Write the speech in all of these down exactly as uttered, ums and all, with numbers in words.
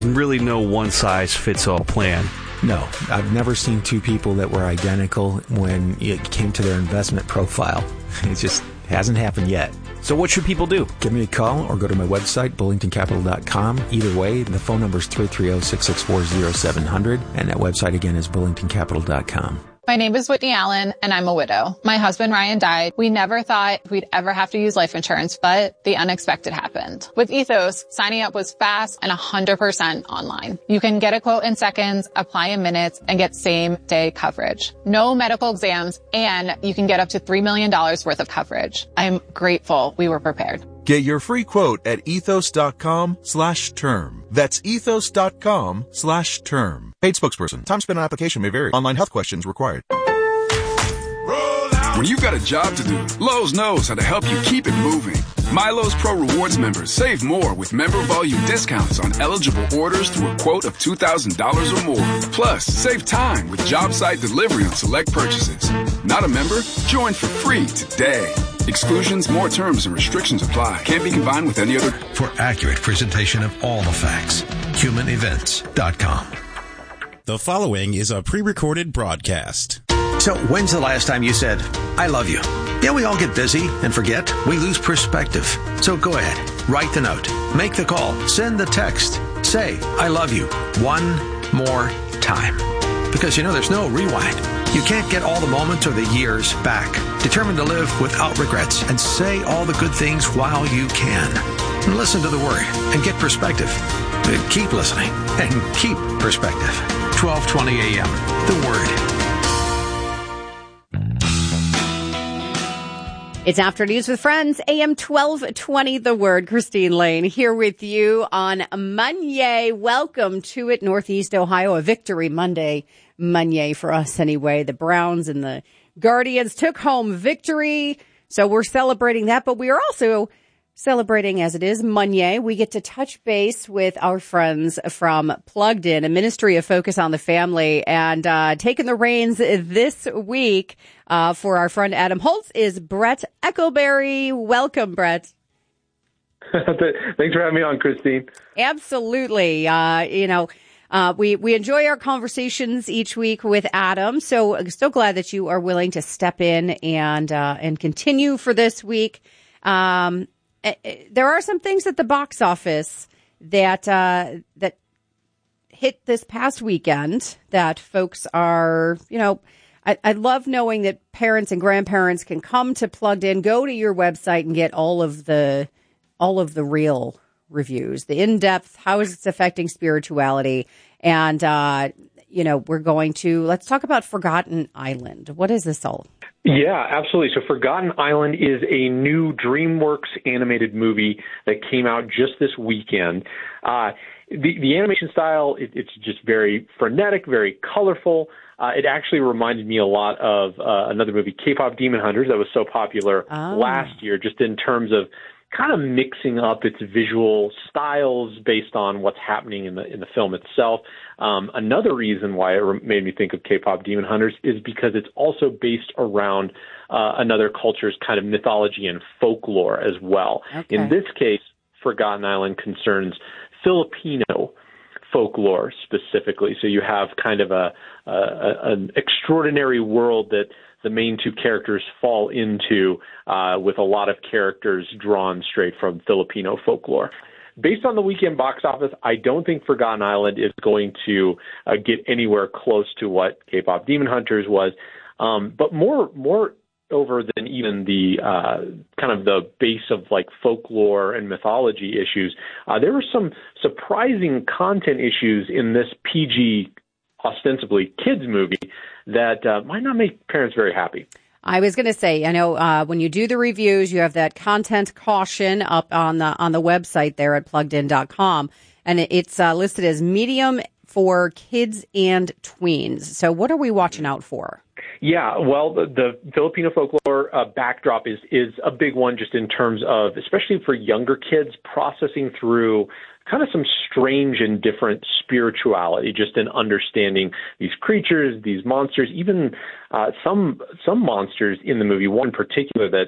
Really no one-size-fits-all plan. No, I've never seen two people that were identical when it came to their investment profile. It just hasn't happened yet. So what should people do? Give me a call or go to my website, bullington capital dot com. Either way, the phone number is three three zero, six six four, zero seven zero zero, and that website again is bullington capital dot com. My name is Whitney Allen, and I'm a widow. My husband, Ryan, died. We never thought we'd ever have to use life insurance, but the unexpected happened. With Ethos, signing up was fast and one hundred percent online. You can get a quote in seconds, apply in minutes, and get same-day coverage. No medical exams, and you can get up to three million dollars worth of coverage. I'm grateful we were prepared. Get your free quote at ethos.com slash term. That's ethos.com slash term. Paid spokesperson. Time spent on application may vary. Online health questions required. When you've got a job to do, Lowe's knows how to help you keep it moving. MyLowe's Pro Rewards members save more with member volume discounts on eligible orders through a quote of two thousand dollars or more. Plus, save time with job site delivery on select purchases. Not a member? Join for free today. Exclusions, more terms, and restrictions apply. Can't be combined with any other. For accurate presentation of all the facts, human events dot com. The following is a pre-recorded broadcast. So when's the last time you said, I love you? Yeah, we all get busy and forget. We lose perspective. So go ahead. Write the note. Make the call. Send the text. Say, I love you. One more time. Because, you know, there's no rewind. You can't get all the moments or the years back. Determined to live without regrets and say all the good things while you can. And listen to the Word and get perspective. Keep listening and keep perspective. twelve twenty a.m. The Word. It's Afternoons with Friends, A M twelve twenty, The Word. Christine Lane here with you on Monday. Welcome to it, Northeast Ohio, a victory Monday. Monday for us anyway. The Browns and the Guardians took home victory, so we're celebrating that, but we are also celebrating, as it is Monday, we get to touch base with our friends from Plugged In, a ministry of focus on the family, and uh taking the reins this week uh for our friend Adam Holtz is Brett Eckleberry. Welcome, Brett. Thanks for having me on, Christine. Absolutely. Uh, you know, Uh, we, we enjoy our conversations each week with Adam. So I'm so glad that you are willing to step in and, uh, and continue for this week. Um, there are some things at the box office that, uh, that hit this past weekend that folks are, you know, I, I love knowing that parents and grandparents can come to Plugged In, go to your website and get all of the, all of the real reviews, the in-depth, how is it affecting spirituality? And, uh, you know, we're going to, let's talk about Forgotten Island. What is this all? Yeah, absolutely. So Forgotten Island is a new DreamWorks animated movie that came out just this weekend. Uh, the, the animation style, it, it's just very frenetic, very colorful. Uh, it actually reminded me a lot of uh, another movie, K-pop Demon Hunters, that was so popular oh. last year, just in terms of kind of mixing up its visual styles based on what's happening in the in the film itself. Um, another reason why it re- made me think of K-pop Demon Hunters is because it's also based around uh, another culture's kind of mythology and folklore as well. Okay. In this case, Forgotten Island concerns Filipino folklore specifically. So you have kind of a, a, a an extraordinary world that the main two characters fall into, uh, with a lot of characters drawn straight from Filipino folklore. Based on the weekend box office, I don't think Forgotten Island is going to uh, get anywhere close to what K-pop Demon Hunters was. Um, but more, more over than even the uh, kind of the base of like folklore and mythology issues, uh, there were some surprising content issues in this P G, ostensibly kids movie, that uh, might not make parents very happy. I was going to say, I know uh, when you do the reviews, you have that content caution up on the on the website there at plugged in dot com, and it's uh, listed as medium for kids and tweens. So what are we watching out for? Yeah, well, the, the Filipino folklore uh, backdrop is is a big one, just in terms of, especially for younger kids, processing through kind of some strange and different spirituality, just in understanding these creatures, these monsters, even uh, some some monsters in the movie, one in particular that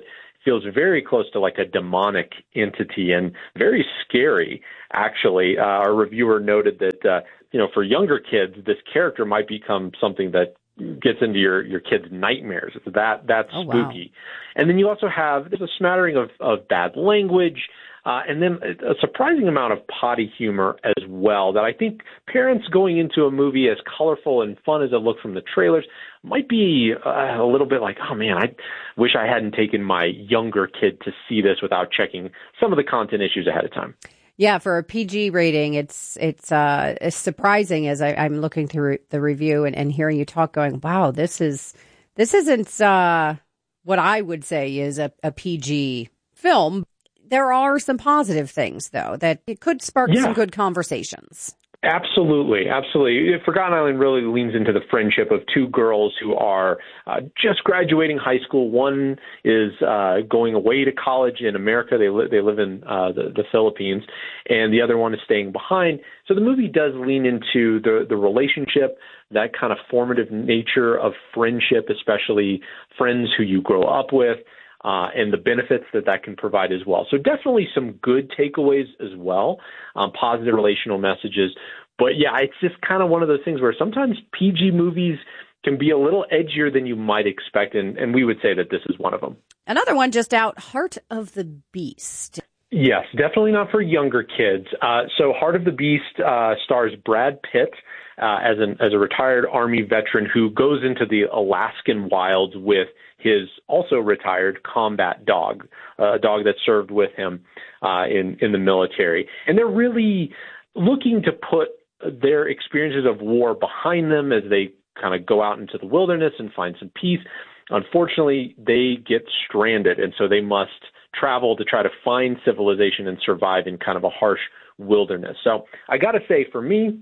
feels very close to like a demonic entity and very scary, actually. Uh, our reviewer noted that, uh, you know, for younger kids, this character might become something that gets into your, your kids' nightmares. It's that, that's oh, spooky. Wow. And then you also have, there's a smattering of, of bad language, uh, and then a surprising amount of potty humor as well, that I think parents going into a movie as colorful and fun as it looked from the trailers might be uh, a little bit like, oh man, I wish I hadn't taken my younger kid to see this without checking some of the content issues ahead of time. Yeah, for a P G rating, it's it's uh, it's surprising as I, I'm looking through the review and, and hearing you talk, going, wow, this is this isn't uh, what I would say is a, a P G film. There are some positive things, though, that it could spark yeah. some good conversations. Absolutely, absolutely. Forgotten Island really leans into the friendship of two girls who are uh, just graduating high school. One is uh, going away to college in America. They, li- they live in uh, the, the Philippines, and the other one is staying behind. So the movie does lean into the, the relationship, that kind of formative nature of friendship, especially friends who you grow up with. Uh, and the benefits that that can provide as well. So definitely some good takeaways as well, um, positive relational messages. But yeah, it's just kind of one of those things where sometimes P G movies can be a little edgier than you might expect, and, and we would say that this is one of them. Another one just out, Heart of the Beast. Yes, definitely not for younger kids. Uh, so Heart of the Beast uh, stars Brad Pitt uh, as an as a retired Army veteran who goes into the Alaskan wilds with his also retired combat dog, uh, a dog that served with him uh, in, in the military. And they're really looking to put their experiences of war behind them as they kind of go out into the wilderness and find some peace. Unfortunately, they get stranded, and so they must travel to try to find civilization and survive in kind of a harsh wilderness. So I got to say, for me,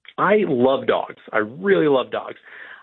I love dogs. I really love dogs.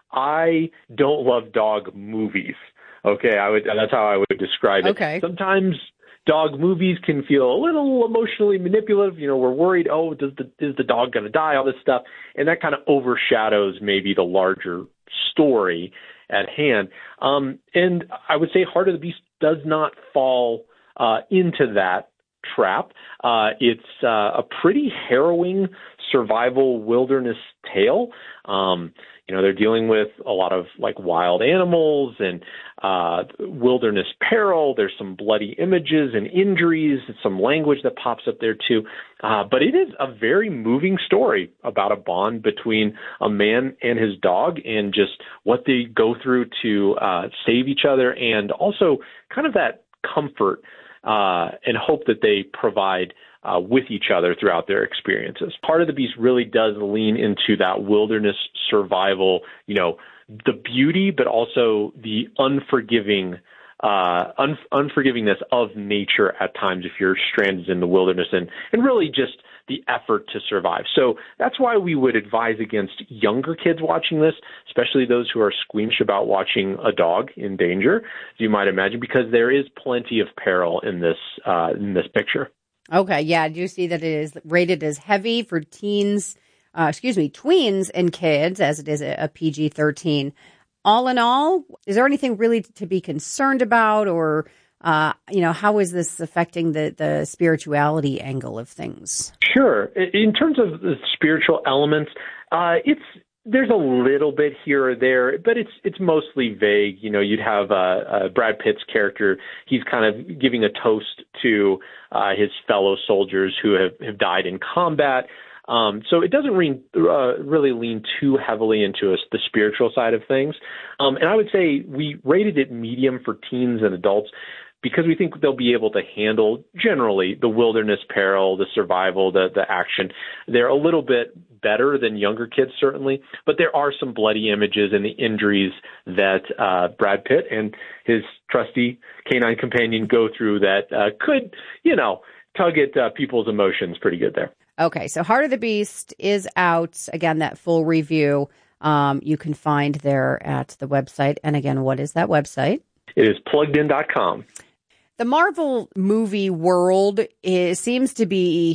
I don't love dog movies. Okay, I would. That's how I would describe it. Okay. Sometimes dog movies can feel a little emotionally manipulative. You know, we're worried, oh, does the is the dog going to die? All this stuff, and that kind of overshadows maybe the larger story at hand. Um, and I would say Heart of the Beast does not fall uh, into that trap. Uh, it's uh, a pretty harrowing survival wilderness tale. Um, you know, they're dealing with a lot of like wild animals and uh, wilderness peril. There's some bloody images and injuries, some language that pops up there too. Uh, but it is a very moving story about a bond between a man and his dog and just what they go through to uh, save each other, and also kind of that comfort uh, and hope that they provide Uh, with each other throughout their experiences. Heart of the Beast really does lean into that wilderness survival, you know, the beauty, but also the unforgiving, uh, un- unforgivingness of nature at times if you're stranded in the wilderness, and, and really just the effort to survive. So that's why we would advise against younger kids watching this, especially those who are squeamish about watching a dog in danger, as you might imagine, because there is plenty of peril in this, uh, in this picture. Okay, yeah, I do see that it is rated as heavy for teens, uh, excuse me, tweens and kids, as it is a, a P G thirteen. All in all, is there anything really to be concerned about, or, uh, you know, how is this affecting the, the spirituality angle of things? Sure. In terms of the spiritual elements, uh, it's there's a little bit here or there, but it's it's mostly vague. You know, you'd have uh, uh, Brad Pitt's character. He's kind of giving a toast to uh, his fellow soldiers who have, have died in combat. Um, so it doesn't re- uh, really lean too heavily into us, the spiritual side of things. Um, and I would say we rated it medium for teens and adults because we think they'll be able to handle generally the wilderness peril, the survival, the, the action. They're a little bit better than younger kids, certainly, but there are some bloody images and the injuries that uh, Brad Pitt and his trusty canine companion go through that uh, could, you know, tug at uh, people's emotions pretty good there. Okay, so Heart of the Beast is out. Again, that full review um, you can find there at the website. And again, what is that website? It is plugged in dot com. The Marvel movie world is, seems to be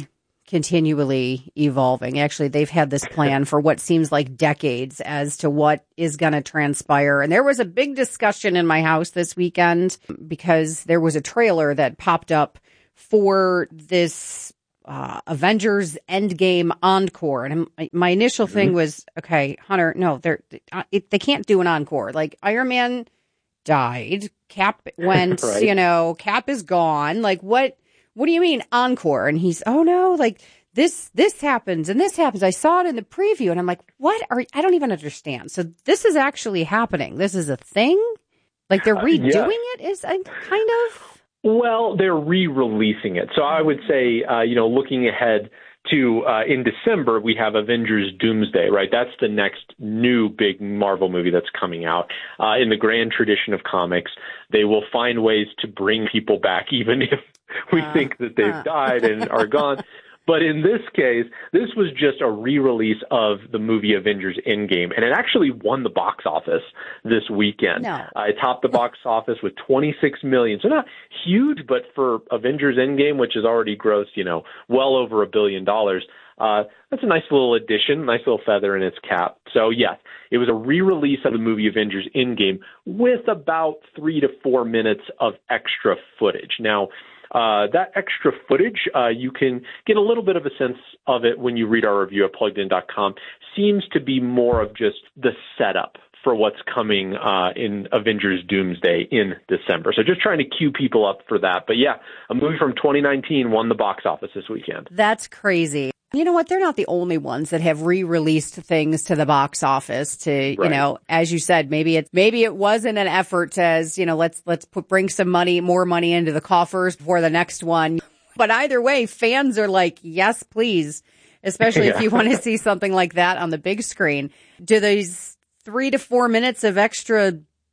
continually evolving. Actually, they've had this plan for what seems like decades as to what is going to transpire. And there was a big discussion in my house this weekend because there was a trailer that popped up for this uh, Avengers Endgame encore. And I'm, my initial mm-hmm. thing was, okay, Hunter, no, they're, uh, it, they can't do an encore. Like, Iron Man died. Cap went, right. you know, Cap is gone. Like, what? What do you mean encore? And he's, oh no, like this, this happens and this happens. I saw it in the preview and I'm like, what are, I don't even understand. So this is actually happening. This is a thing. Like they're redoing uh, yeah. it is a kind of. Well, they're re-releasing it. So I would say, uh, you know, looking ahead to uh, in December, we have Avengers Doomsday, right? That's the next new big Marvel movie that's coming out. Uh, in the grand tradition of comics, they will find ways to bring people back, even if we uh, think that they've uh. died and are gone. But in this case, this was just a re-release of the movie Avengers Endgame, and it actually won the box office this weekend. No. Uh, it topped the box office with twenty-six million dollars. So not huge, but for Avengers Endgame, which has already grossed, you know, well over a billion dollars, uh, that's a nice little addition, nice little feather in its cap. So yes, it was a re-release of the movie Avengers Endgame with about three to four minutes of extra footage. Now, Uh, that extra footage, uh, you can get a little bit of a sense of it when you read our review at plugged in dot com, seems to be more of just the setup for what's coming uh, in Avengers Doomsday in December. So just trying to cue people up for that. But yeah, a movie from twenty nineteen won the box office this weekend. That's crazy. You know what? They're not the only ones that have re-released things to the box office to, right. you know, as you said, maybe it's, maybe it wasn't an effort to, as, you know, let's, let's put, bring some money, more money into the coffers for the next one. But either way, fans are like, yes, please, especially yeah. if you want to see something like that on the big screen. Do these three to four minutes of extra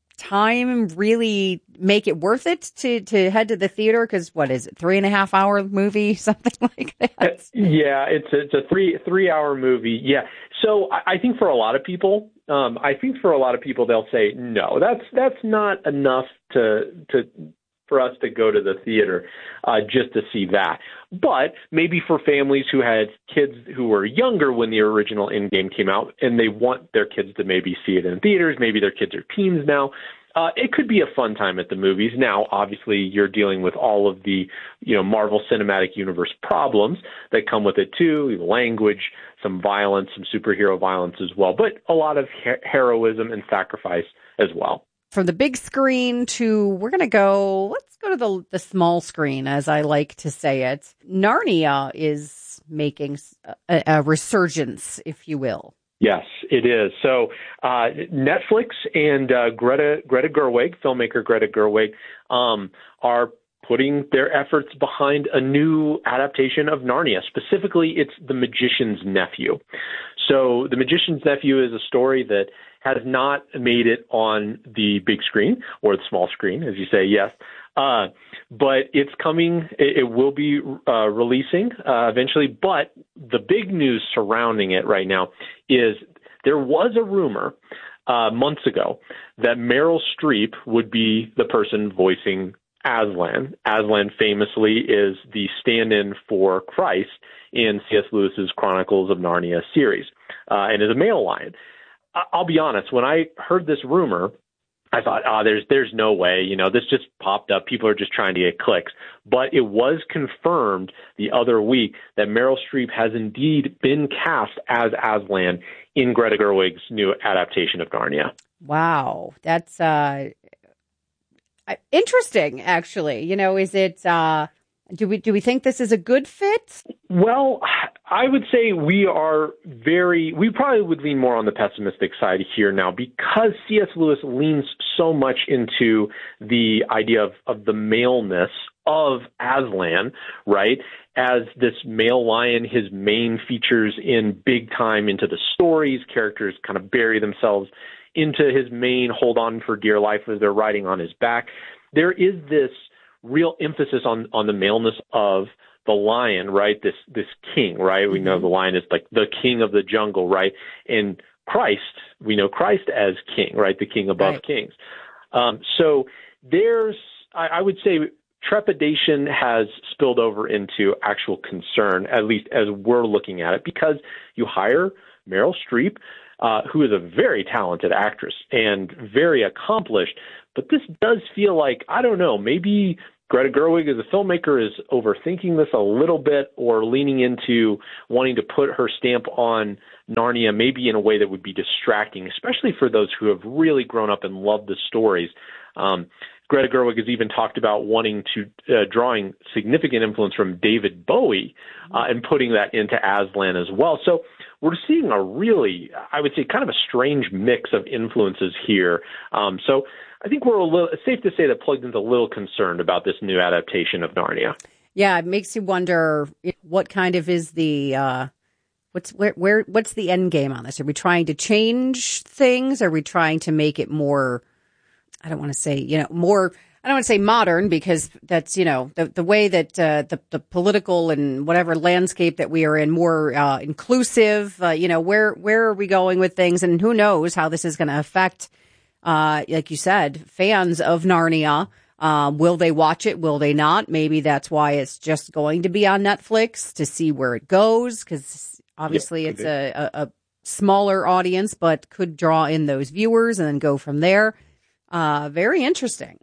time really make it worth it to, to head to the theater? Because what is it, three and a half hour movie, something like that? Yeah, it's a, it's a three three hour movie. Yeah, so I, I think for a lot of people, um, I think for a lot of people they'll say no, that's that's not enough to to for us to go to the theater uh, just to see that. But maybe for families who had kids who were younger when the original Endgame came out and they want their kids to maybe see it in theaters, maybe their kids are teens now, uh, it could be a fun time at the movies. Now, obviously, you're dealing with all of the, you know, Marvel Cinematic Universe problems that come with it too, language, some violence, some superhero violence as well, but a lot of her- heroism and sacrifice as well. From the big screen to, we're going to go, let's go to the the small screen, as I like to say it. Narnia is making a, a resurgence, if you will. Yes, it is. So uh, Netflix and uh, Greta Greta Gerwig, filmmaker Greta Gerwig, um, are putting their efforts behind a new adaptation of Narnia. Specifically, it's The Magician's Nephew. So The Magician's Nephew is a story that has not made it on the big screen or the small screen, as you say, yes. Uh, but it's coming. It, it will be uh, releasing uh, eventually. But the big news surrounding it right now is there was a rumor uh, months ago that Meryl Streep would be the person voicing Aslan. Aslan famously is the stand-in for Christ in C S. Lewis's Chronicles of Narnia series uh, and is a male lion. I'll be honest, when I heard this rumor, I thought, oh, there's there's no way, you know, this just popped up. People are just trying to get clicks. But it was confirmed the other week that Meryl Streep has indeed been cast as Aslan in Greta Gerwig's new adaptation of Narnia. Wow. That's uh, interesting, actually. You know, is it, uh, do we do we think this is a good fit? Well, I would say we are very, we probably would lean more on the pessimistic side here now because C S. Lewis leans so much into the idea of, of the maleness of Aslan, right? As this male lion, his mane features in big time into the stories. Characters kind of bury themselves into his mane, hold on for dear life as they're riding on his back. There is this real emphasis on, on the maleness of the lion, right? This this king, right? Mm-hmm. We know the lion is like the king of the jungle, right? And Christ, we know Christ as king, right? The king above right. kings. Um, so there's, I, I would say, trepidation has spilled over into actual concern, at least as we're looking at it, because you hire Meryl Streep, uh, who is a very talented actress and very accomplished. But this does feel like, I don't know, maybe Greta Gerwig as a filmmaker is overthinking this a little bit, or leaning into wanting to put her stamp on Narnia maybe in a way that would be distracting, especially for those who have really grown up and loved the stories. Um, Greta Gerwig has even talked about wanting to, uh, drawing significant influence from David Bowie uh, and putting that into Aslan as well. So we're seeing a really, I would say, kind of a strange mix of influences here. Um, so I think we're a little, it's safe to say that Plugged In's a little concerned about this new adaptation of Narnia. Yeah, it makes you wonder what kind of is the, uh, what's where, where, what's the end game on this? Are we trying to change things? Are we trying to make it more, I don't want to say, you know, more, I don't want to say modern, because that's, you know, the, the way that uh, the, the political and whatever landscape that we are in, more uh, inclusive, uh, you know, where, where are we going with things? And who knows how this is going to affect, uh, like you said, fans of Narnia. Uh, will they watch it? Will they not? Maybe that's why it's just going to be on Netflix to see where it goes, because obviously yep, it's a, a, a smaller audience, but could draw in those viewers and then go from there. Uh, very interesting.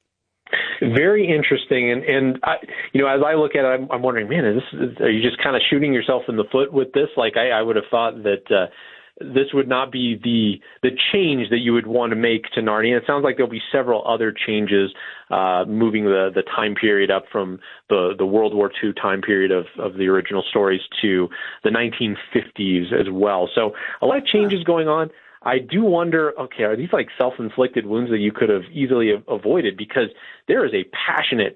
Very interesting. And, and I, you know, as I look at it, I'm, I'm wondering, man, is this, is, are you just kind of shooting yourself in the foot with this? Like, I, I would have thought that uh, this would not be the the change that you would want to make to Narnia. It sounds like there'll be several other changes, uh, moving the, the time period up from the, the World War Two time period of, of the original stories to the nineteen fifties as well. So a lot of changes going on. I do wonder, okay, are these like self-inflicted wounds that you could have easily avoided? Because there is a passionate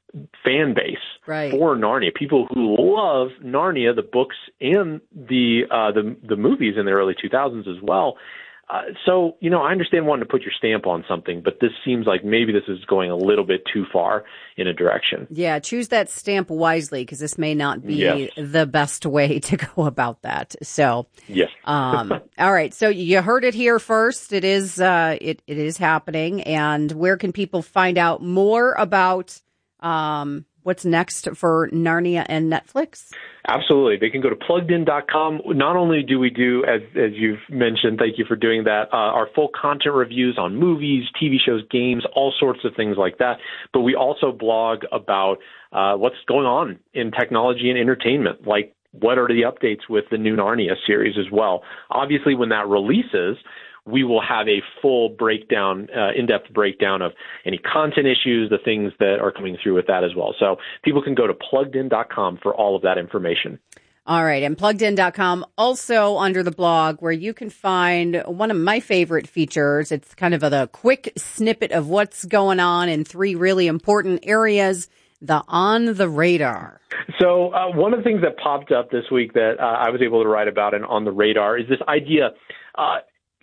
fan base right. for Narnia, people who love Narnia, the books and the uh, the the movies in the early two thousands as well. Uh, so, you know, I understand wanting to put your stamp on something, but this seems like maybe this is going a little bit too far in a direction. Yeah, choose that stamp wisely, because this may not be yes. the best way to go about that. So, yes. um, all right. So you heard it here first. It is uh, it it is happening. And where can people find out more about um, what's next for Narnia and Netflix? Absolutely. They can go to plugged in dot com. Not only do we do, as as you've mentioned, thank you for doing that, uh, our full content reviews on movies, T V shows, games, all sorts of things like that, but we also blog about uh, what's going on in technology and entertainment, like what are the updates with the new Narnia series as well. Obviously, when that releases, we will have a full breakdown, uh, in-depth breakdown of any content issues, the things that are coming through with that as well. So people can go to plugged in dot com for all of that information. All right. And plugged in dot com, also under the blog, where you can find one of my favorite features. It's kind of a the quick snippet of what's going on in three really important areas, the On the Radar. So uh, one of the things that popped up this week that uh, I was able to write about in On the Radar is this idea, uh,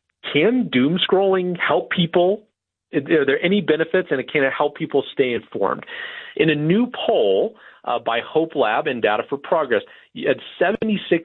can doom scrolling help people? Are there any benefits, and can it help people stay informed? In a new poll uh, by Hope Lab and Data for Progress, you had seventy-six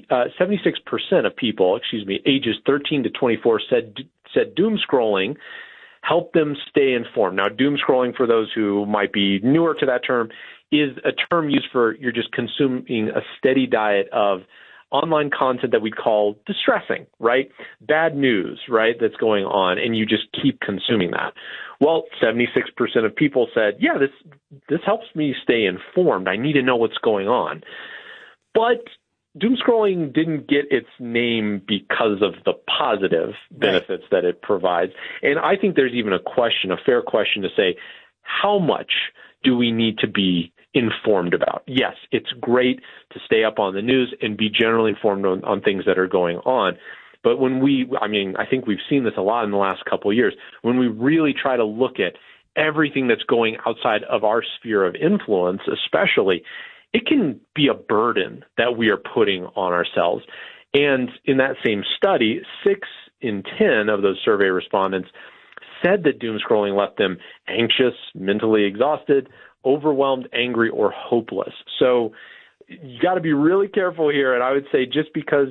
percent of people, excuse me, ages thirteen to twenty-four said said doom scrolling helped them stay informed. Now, doom scrolling, for those who might be newer to that term, is a term used for you're just consuming a steady diet of online content that we call distressing, right? Bad news, right, that's going on, and you just keep consuming that. Well, seventy-six percent of people said, yeah, this this helps me stay informed. I need to know what's going on. But doom scrolling didn't get its name because of the positive benefits right. that it provides. And I think there's even a question, a fair question to say, how much do we need to be informed about? Yes, it's great to stay up on the news and be generally informed on, on things that are going on. But when we, I mean, I think we've seen this a lot in the last couple of years, when we really try to look at everything that's going outside of our sphere of influence, especially, it can be a burden that we are putting on ourselves. And in that same study, six in ten of those survey respondents said that doom scrolling left them anxious, mentally exhausted, overwhelmed, angry, or hopeless. So you got to be really careful here. And I would say just because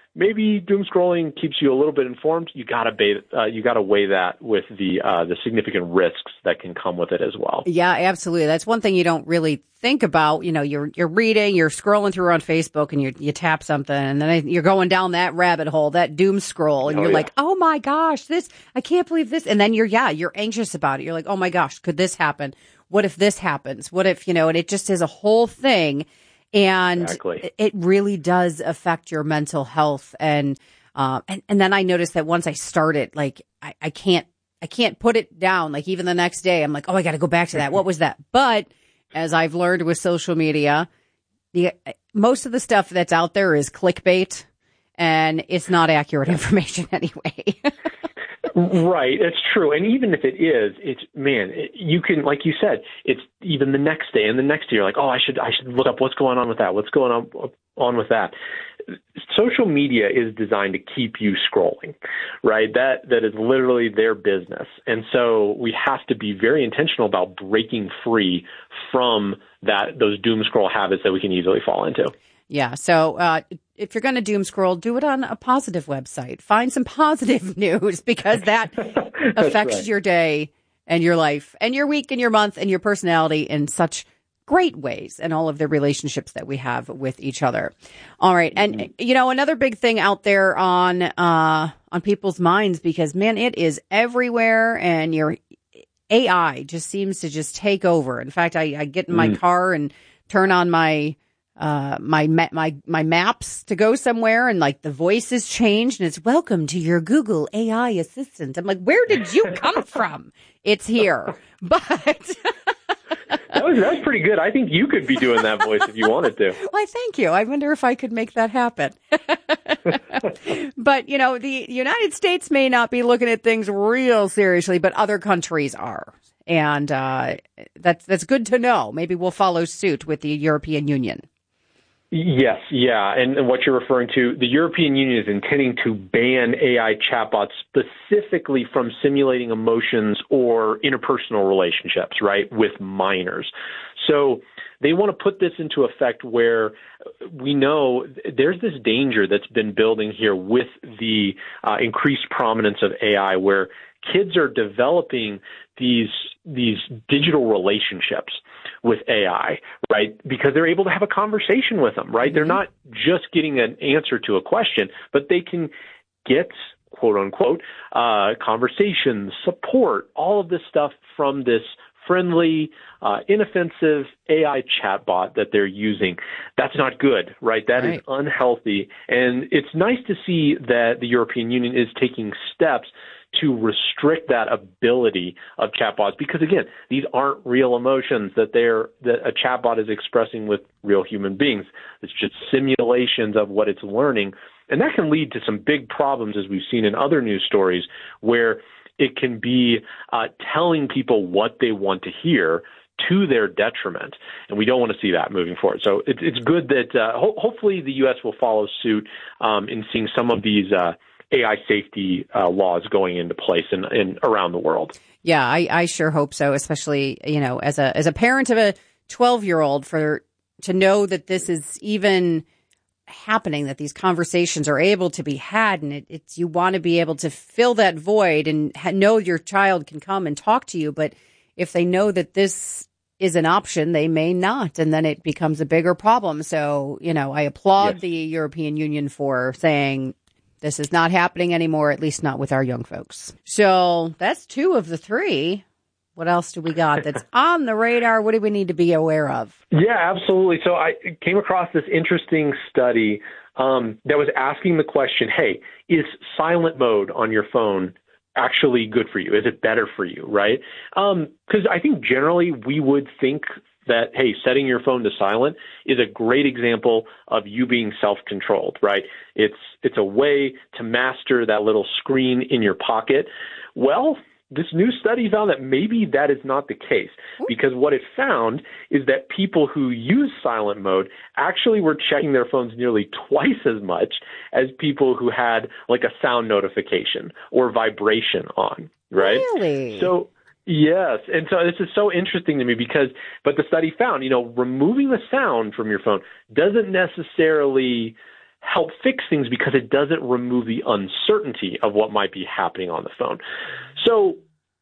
maybe doom scrolling keeps you a little bit informed. You gotta uh, you gotta weigh that with the uh, the significant risks that can come with it as well. Yeah, absolutely. That's one thing you don't really think about. You know, you're you're reading, you're scrolling through on Facebook, and you you tap something, and then you're going down that rabbit hole, that doom scroll, and oh, you're yeah. like, oh my gosh, this I can't believe this, and then you're yeah, you're anxious about it. You're like, oh my gosh, could this happen? What if this happens? What if you know? And it just is a whole thing. And exactly. it really does affect your mental health. And, uh, and, and then I noticed that once I started, like, I, I can't, I can't put it down. Like even the next day, I'm like, oh, I got to go back to that. What was that? But as I've learned with social media, the, most of the stuff that's out there is clickbait and it's not accurate information anyway. Right, it's true. And even if it is, it's, man, it, you can, like you said, it's even the next day and the next day, you're like, oh, I should, I should look up what's going on with that. What's going on, on with that? Social media is designed to keep you scrolling, right? That, that is literally their business. And so we have to be very intentional about breaking free from that, those doom scroll habits that we can easily fall into. Yeah. So uh, if you're going to doom scroll, do it on a positive website. Find some positive news because that affects right. your day and your life and your week and your month and your personality in such great ways and all of the relationships that we have with each other. All right. And, mm-hmm. you know, another big thing out there on uh, on people's minds, because, man, it is everywhere and your A I just seems to just take over. In fact, I, I get in my mm. car and turn on my Uh, my, my, my maps to go somewhere and like the voice is changed and it's welcome to your Google A I assistant. I'm like, where did you come from? It's here. But that was, that was pretty good. I think you could be doing that voice if you wanted to. Why, thank you. I wonder if I could make that happen. But, you know, the United States may not be looking at things real seriously, but other countries are. And, uh, that's, that's good to know. Maybe we'll follow suit with the European Union. Yes, yeah. And, and what you're referring to, the European Union is intending to ban A I chatbots specifically from simulating emotions or interpersonal relationships, right, with minors. So they want to put this into effect where we know there's this danger that's been building here with the uh, increased prominence of A I, where kids are developing these these digital relationships with A I, right? Because they're able to have a conversation with them, right? Mm-hmm. They're not just getting an answer to a question, but they can get, quote unquote, uh, conversations, support, all of this stuff from this friendly, uh, inoffensive A I chatbot that they're using. That's not good, right? That right. is unhealthy. And it's nice to see that the European Union is taking steps to restrict that ability of chatbots, because again, these aren't real emotions that they're that a chatbot is expressing with real human beings. It's just simulations of what it's learning, and that can lead to some big problems, as we've seen in other news stories, where it can be uh, telling people what they want to hear to their detriment, and we don't want to see that moving forward. So it, it's good that uh, ho- hopefully the U S will follow suit um, in seeing some of these Uh, A I safety uh, laws going into place in, in around the world. Yeah, I, I sure hope so. Especially, you know, as a as a parent of a twelve year old, for to know that this is even happening, that these conversations are able to be had, and it, it's you want to be able to fill that void and ha- know your child can come and talk to you. But if they know that this is an option, they may not, and then it becomes a bigger problem. So, you know, I applaud yes. the European Union for saying, this is not happening anymore, at least not with our young folks. So that's two of the three. What else do we got that's on the radar? What do we need to be aware of? Yeah, absolutely. So I came across this interesting study um, that was asking the question, hey, is silent mode on your phone actually good for you? Is it better for you, right? Because um, I think generally we would think that, hey, setting your phone to silent is a great example of you being self-controlled, right? It's it's a way to master that little screen in your pocket. Well, this new study found that maybe that is not the case, because what it found is that people who use silent mode actually were checking their phones nearly twice as much as people who had like a sound notification or vibration on, right? Really? So yes. And so this is so interesting to me because, but the study found, you know, removing the sound from your phone doesn't necessarily help fix things because it doesn't remove the uncertainty of what might be happening on the phone. So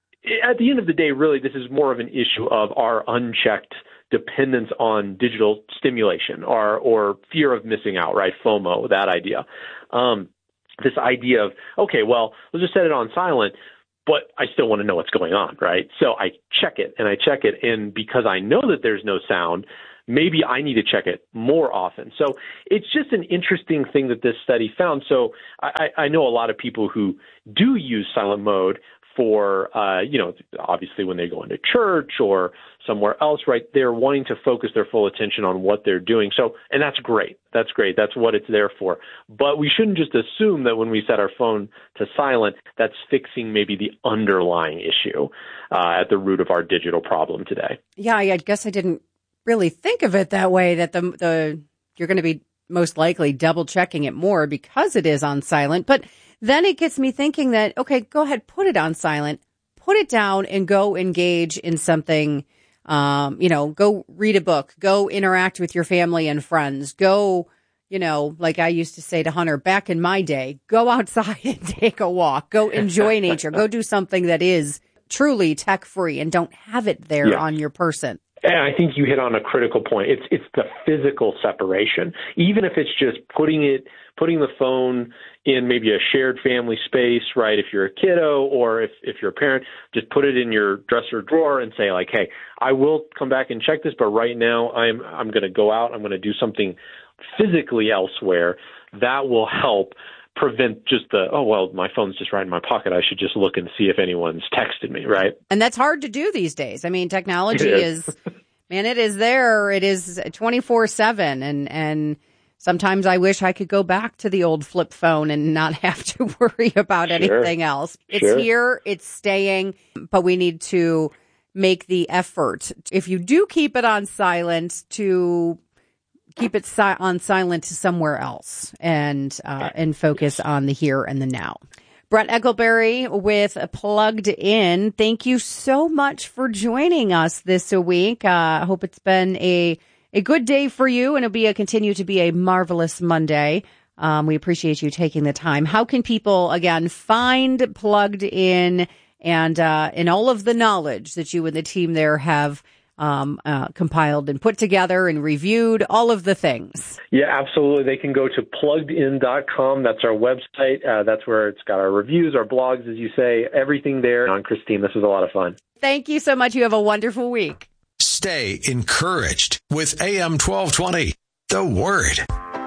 at the end of the day, really, this is more of an issue of our unchecked dependence on digital stimulation or, or fear of missing out, right? FOMO, that idea. Um, this idea of, okay, well, let's just set it on silent, but I still want to know what's going on, right? So I check it and I check it. And because I know that there's no sound, maybe I need to check it more often. So it's just an interesting thing that this study found. So I, I know a lot of people who do use silent mode for, uh, you know, obviously when they go into church or somewhere else, right, they're wanting to focus their full attention on what they're doing. So, and that's great. That's great. That's what it's there for. But we shouldn't just assume that when we set our phone to silent, that's fixing maybe the underlying issue uh, at the root of our digital problem today. Yeah, I guess I didn't really think of it that way, that the the you're going to be most likely double checking it more because it is on silent. But then it gets me thinking that, okay, go ahead, put it on silent, put it down and go engage in something, um, you know, go read a book, go interact with your family and friends, go, you know, like I used to say to Hunter back in my day, go outside and take a walk, go enjoy nature, go do something that is truly tech free and don't have it there yeah. on your person. And I think you hit on a critical point. It's it's the physical separation. Even if it's just putting it, putting the phone in maybe a shared family space, right? If you're a kiddo or if, if you're a parent, just put it in your dresser drawer and say like, hey, I will come back and check this, but right now I'm I'm going to go out. I'm going to do something physically elsewhere. That will help prevent just the, oh, well, my phone's just right in my pocket. I should just look and see if anyone's texted me, right? And that's hard to do these days. I mean, technology is. is, man, it is there. It is twenty-four seven. And, and sometimes I wish I could go back to the old flip phone and not have to worry about sure. anything else. It's sure. here, it's staying, but we need to make the effort. If you do keep it on silent, to keep it si- on silent somewhere else and uh, and focus on the here and the now. Brett Eckleberry with Plugged In. Thank you so much for joining us this week. Uh, I hope it's been a a good day for you, and it'll be a continue to be a marvelous Monday. Um, we appreciate you taking the time. How can people again find Plugged In and uh, and all of the knowledge that you and the team there have Um, uh, compiled and put together and reviewed, all of the things? Yeah, absolutely. They can go to plugged in dot com. That's our website. Uh, that's where it's got our reviews, our blogs, as you say, everything there. On Christine, this was a lot of fun. Thank you so much. You have a wonderful week. Stay encouraged with A M twelve twenty, The Word.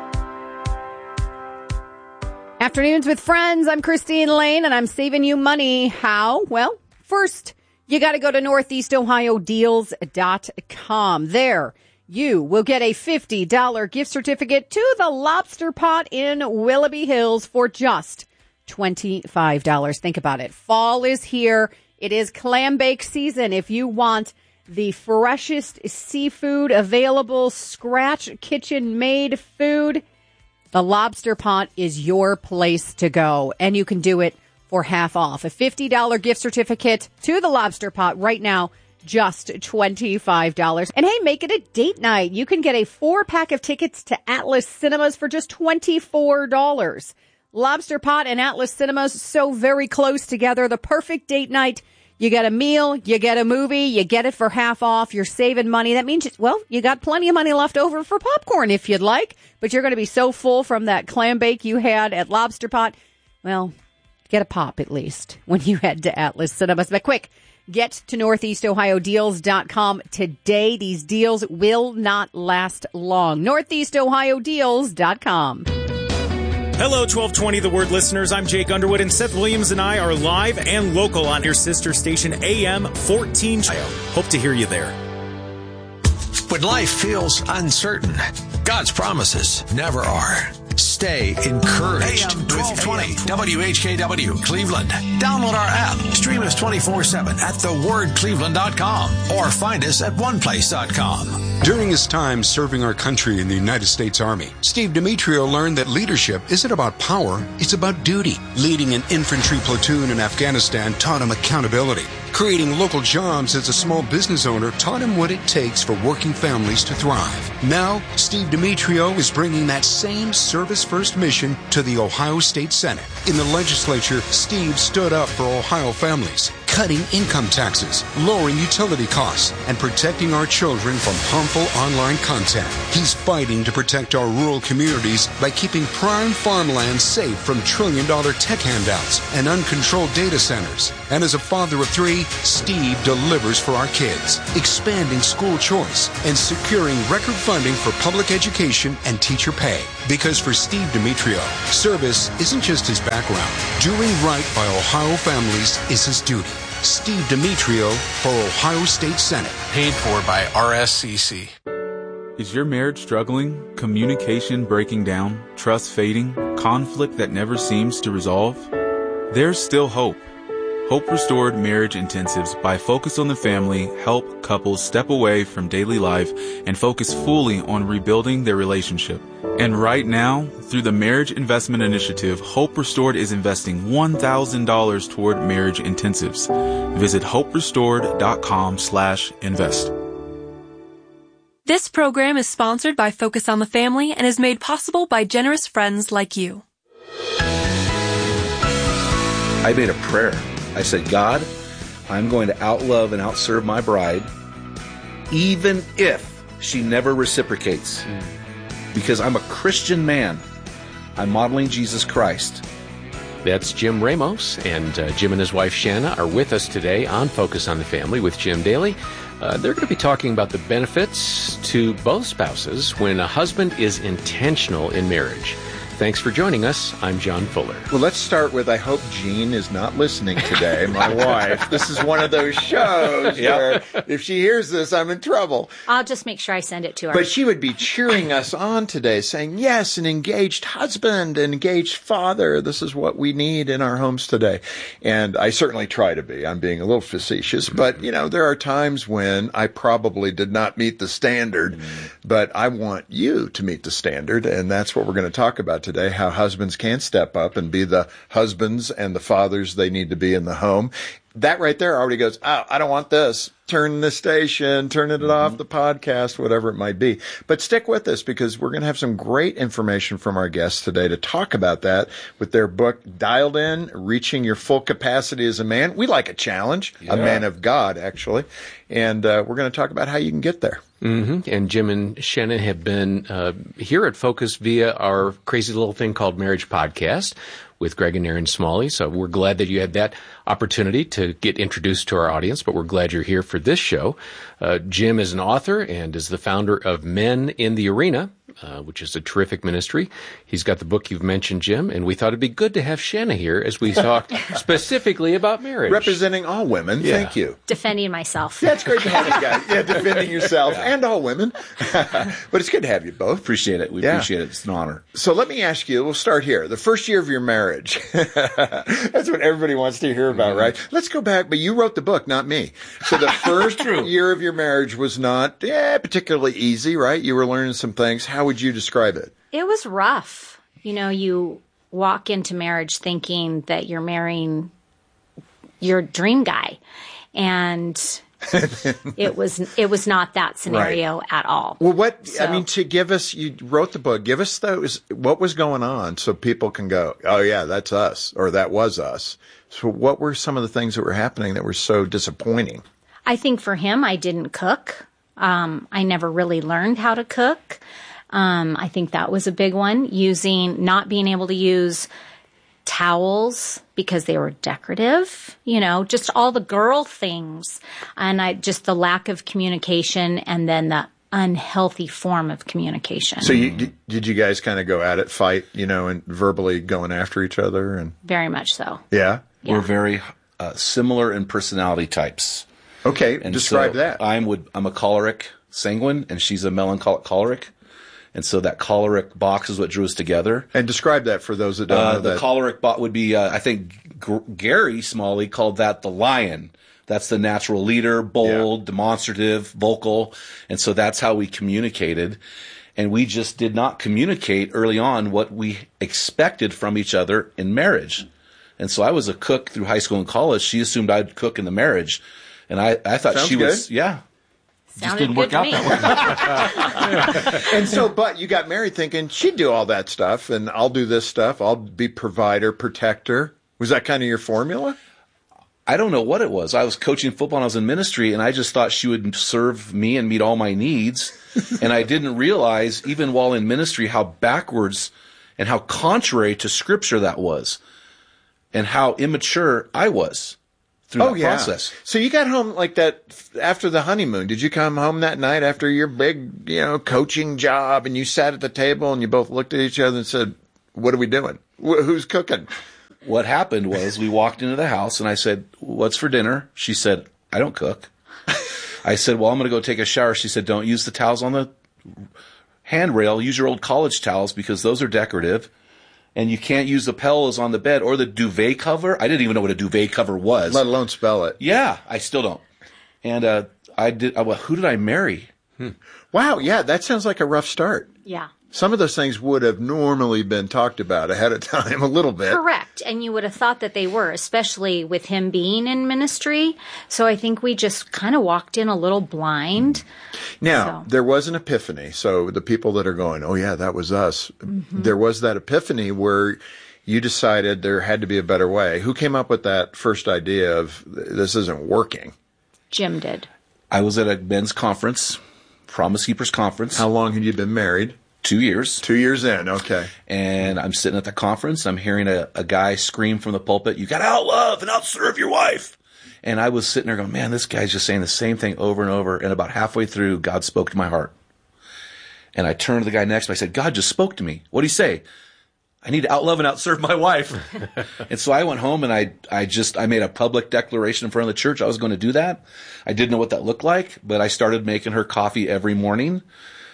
Afternoons with Friends. I'm Christine Lane, and I'm saving you money. How? Well, first, you got to go to northeast ohio deals dot com. There, you will get a fifty dollars gift certificate to the Lobster Pot in Willoughby Hills for just twenty-five dollars. Think about it. Fall is here. It is clam bake season. If you want the freshest seafood available, scratch kitchen made food, the Lobster Pot is your place to go. And you can do it for half off. A fifty dollars gift certificate to the Lobster Pot right now, just twenty-five dollars. And hey, make it a date night. You can get a four pack of tickets to Atlas Cinemas for just twenty-four dollars. Lobster Pot and Atlas Cinemas, so very close together. The perfect date night. You get a meal, you get a movie, you get it for half off. You're saving money. That means, well, you got plenty of money left over for popcorn if you'd like, but you're going to be so full from that clam bake you had at Lobster Pot. Well, get a pop at least when you head to Atlas Cinemas. But quick, get to northeast ohio deals dot com today. These deals will not last long. northeast ohio deals dot com. Hello, twelve twenty The Word listeners. I'm Jake Underwood, and Seth Williams and I are live and local on your sister station, A M fourteen. Hope to hear you there. When life feels uncertain, God's promises never are. Stay encouraged. A M twelve twenty W H K W Cleveland. Download our app. Stream us twenty-four seven at the word cleveland dot com or find us at one place dot com. During his time serving our country in the United States Army, Steve Demetrio learned that leadership isn't about power, it's about duty. Leading an infantry platoon in Afghanistan taught him accountability. Creating local jobs as a small business owner taught him what it takes for working families to thrive. Now, Steve Demetrio is bringing that same service-first mission to the Ohio State Senate. In the legislature, Steve stood up for Ohio families, cutting income taxes, lowering utility costs, and protecting our children from harmful online content. He's fighting to protect our rural communities by keeping prime farmland safe from trillion-dollar tech handouts and uncontrolled data centers. And as a father of three, Steve delivers for our kids, expanding school choice and securing record funding for public education and teacher pay. Because for Steve Demetrio, service isn't just his background. Doing right by Ohio families is his duty. Steve Demetrio for Ohio State Senate. Paid for by R S C C. Is your marriage struggling? Communication breaking down? Trust fading? Conflict that never seems to resolve? There's still hope. Hope Restored Marriage Intensives by Focus on the Family help couples step away from daily life and focus fully on rebuilding their relationship. And right now, through the Marriage Investment Initiative, Hope Restored is investing one thousand dollars toward marriage intensives. Visit hoperestored.com slash invest. This program is sponsored by Focus on the Family and is made possible by generous friends like you. I made a prayer. I said, God, I'm going to outlove and outserve my bride, even if she never reciprocates. Mm. Because I'm a Christian man. I'm modeling Jesus Christ. That's Jim Ramos, and uh, Jim and his wife Shanna are with us today on Focus on the Family with Jim Daly. Uh, they're going to be talking about the benefits to both spouses when a husband is intentional in marriage. Thanks for joining us. I'm John Fuller. Well, let's start with, I hope Jean is not listening today, my wife. This is one of those shows yep. where if she hears this, I'm in trouble. I'll just make sure I send it to her. But she would be cheering us on today, saying, yes, an engaged husband, an engaged father. This is what we need in our homes today. And I certainly try to be. I'm being a little facetious. But, you know, there are times when I probably did not meet the standard. Mm-hmm. But I want you to meet the standard. And that's what we're going to talk about today. Today, how husbands can step up and be the husbands and the fathers they need to be in the home. That right there already goes, oh, I don't want this. Turn the station, turn it mm-hmm. off, the podcast, whatever it might be. But stick with us because we're going to have some great information from our guests today to talk about that with their book, Dialed In, Reaching Your Full Capacity as a Man. We like a challenge, yeah. a man of God, actually. And uh, we're going to talk about how you can get there. Mm-hmm. And Jim and Shannon have been uh, here at Focus via our crazy little thing called Marriage Podcast with Greg and Aaron Smalley. So we're glad that you had that opportunity to get introduced to our audience, but we're glad you're here for this show. Uh, Jim is an author and is the founder of Men in the Arena, uh, which is a terrific ministry. He's got the book you've mentioned, Jim, and we thought it'd be good to have Shanna here as we talk specifically about marriage. Representing all women. Yeah. Thank you. Defending myself. That's great to have you guys. Yeah, defending yourself yeah. and all women. But it's good to have you both. Appreciate it. We yeah. appreciate it. It's an honor. So let me ask you, we'll start here. The first year of your marriage. That's what everybody wants to hear about, mm-hmm. right? Let's go back, but you wrote the book, not me. So the first year of your marriage was not yeah, particularly easy, right? You were learning some things. How would you describe it? It was rough. You know, you walk into marriage thinking that you're marrying your dream guy. And it was it was not that scenario right. at all. Well, what, so, I mean, to give us, you wrote the book, give us those, what was going on so people can go, oh yeah, that's us, or that was us. So what were some of the things that were happening that were so disappointing? I think for him, I didn't cook. Um, I never really learned how to cook. Um, I think that was a big one. Using, not being able to use towels because they were decorative, you know, just all the girl things. And I just the lack of communication and then the unhealthy form of communication. So you, did, did you guys kind of go at it, fight, you know, and verbally going after each other? And very much so. Yeah? yeah. We're very uh, similar in personality types. Okay, and describe so that. I'm would I'm a choleric sanguine, and she's a melancholic choleric. And so that choleric box is what drew us together. And describe that for those that don't uh, know the that. The choleric box would be, uh, I think G- Gary Smalley called that the lion. That's the natural leader, bold, yeah. demonstrative, vocal. And so that's how we communicated. And we just did not communicate early on what we expected from each other in marriage. And so I was a cook through high school and college. She assumed I'd cook in the marriage. And I, I thought Sounds she good. was, yeah. Sounded just didn't good work to out me. that way. And so, but you got married thinking she'd do all that stuff and I'll do this stuff. I'll be provider, protector. Was that kind of your formula? I don't know what it was. I was coaching football and I was in ministry, and I just thought she would serve me and meet all my needs. And I didn't realize, even while in ministry, how backwards and how contrary to Scripture that was, and how immature I was through Oh, that yeah. process. So you got home like that after the honeymoon. Did you come home that night after your big, you know, coaching job, and you sat at the table and you both looked at each other and said, what are we doing? Wh- who's cooking? What happened was we walked into the house and I said, what's for dinner? She said, I don't cook. I said, well, I'm going to go take a shower. She said, don't use the towels on the handrail. Use your old college towels because those are decorative. And you can't use the pillows on the bed or the duvet cover. I didn't even know what a duvet cover was. Let alone spell it. Yeah, I still don't. And uh, I did. I, well, who did I marry? Hmm. Wow, yeah, that sounds like a rough start. Yeah. Some of those things would have normally been talked about ahead of time a little bit. Correct. And you would have thought that they were, especially with him being in ministry. So I think we just kind of walked in a little blind. Now, So- there was an epiphany. So the people that are going, oh, yeah, that was us. Mhm. There was that epiphany where you decided there had to be a better way. Who came up with that first idea of this isn't working? Jim did. I was at a men's conference, Promise Keepers conference. How long had you been married? Two years. Two years in, okay. And I'm sitting at the conference. I'm hearing a, a guy scream from the pulpit, you got to outlove and outserve your wife. And I was sitting there going, man, this guy's just saying the same thing over and over. And about halfway through, God spoke to my heart. And I turned to the guy next to me. I said, God just spoke to me. What did he say? I need to outlove and outserve my wife. And so I went home and I, I just, I made a public declaration in front of the church. I was going to do that. I didn't know what that looked like, but I started making her coffee every morning.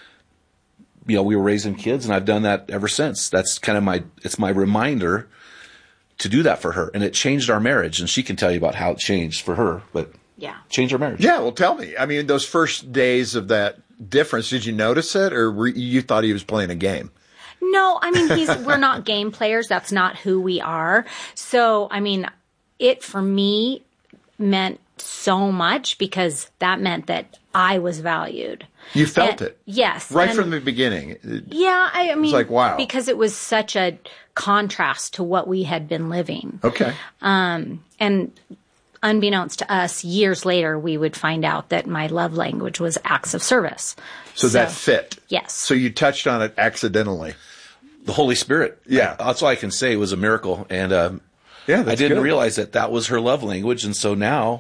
You know, we were raising kids, and I've done that ever since. That's kind of my, it's my reminder to do that for her. And it changed our marriage, and she can tell you about how it changed for her, but yeah, changed our marriage. Yeah, well, tell me. I mean, those first days of that difference, did you notice it, or were, you thought he was playing a game? No, I mean, he's, we're not game players. That's not who we are. So, I mean, it for me meant so much because that meant that I was valued. You felt And- it. Yes. Right and- from the beginning. Yeah, I, I mean, like, wow. because it was such a contrast to what we had been living. Okay. Um, and unbeknownst to us, years later, we would find out that my love language was acts of service. So, that fit. Yes. So you touched on it accidentally. The Holy Spirit. Yeah. That's all I can say. It was a miracle. And um, yeah, I that's didn't good. realize that that was her love language. And so now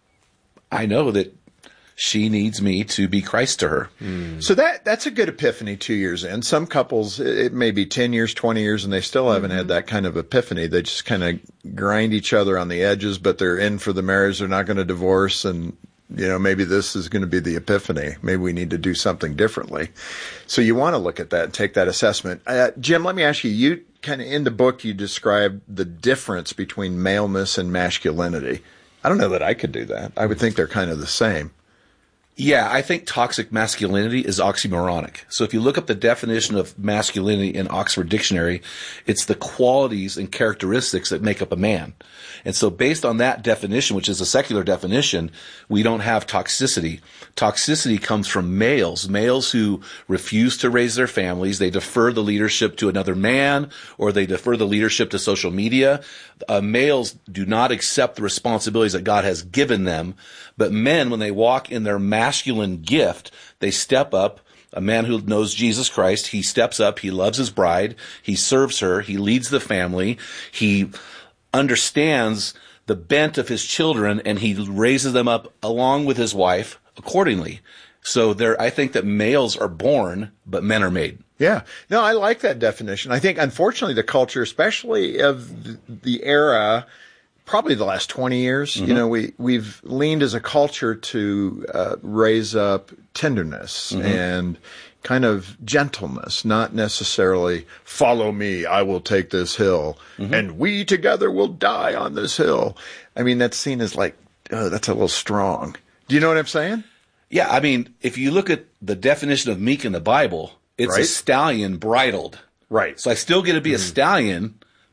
I know that she needs me to be Christ to her. So that that's a good epiphany two years in. Some couples, it it may be ten years, twenty years, and they still haven't had that kind of epiphany. They just kind of grind each other on the edges, but they're in for the marriage. They're not going to divorce. And, you know, maybe this is going to be the epiphany. Maybe we need to do something differently. So you want to look at that and take that assessment. Uh, Jim, let me ask you, you kind of in the book, you describe the difference between maleness and masculinity. I don't know that I could do that. I would think they're kind of the same. Yeah, I think toxic masculinity is oxymoronic. So if you look up the definition of masculinity in Oxford Dictionary, it's the qualities and characteristics that make up a man. And so based on that definition, which is a secular definition, we don't have toxicity. Toxicity comes from males, males who refuse to raise their families. They defer the leadership to another man, or they defer the leadership to social media. Uh, males do not accept the responsibilities that God has given them. But men, when they walk in their masculine gift, they step up. A man who knows Jesus Christ, he steps up, he loves his bride, he serves her, he leads the family, he understands the bent of his children, and he raises them up along with his wife accordingly. So there, I think that males are born, but men are made. Yeah. No, I like that definition. I think, unfortunately, the culture, especially of the, the era, probably the last twenty years, Mm-hmm. you know, we, we've leaned as a culture to uh, raise up tenderness Mhm. and kind of gentleness, not necessarily follow me, I will take this hill, Mm-hmm. and we together will die on this hill. I mean, that's seen as like, oh, that's a little strong. Do you know what I'm saying? Yeah, I mean, if you look at the definition of meek in the Bible, it's Right. a stallion bridled. Right. So I still get to be a stallion,